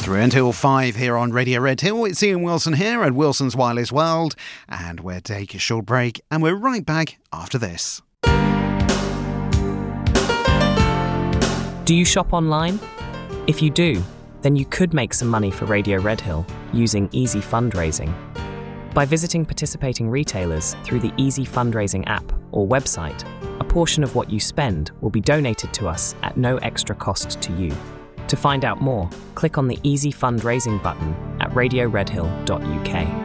Through until 5 here on Radio Red Hill. It's Ian Wilson here at Wilson's Wireless World, and we'll take a short break, and we're right back after this. Do you shop online? If you do, then you could make some money for Radio Red Hill using Easy Fundraising. By visiting participating retailers through the Easy Fundraising app or website, a portion of what you spend will be donated to us at no extra cost to you. To find out more, click on the Easy Fundraising button at radioredhill.uk.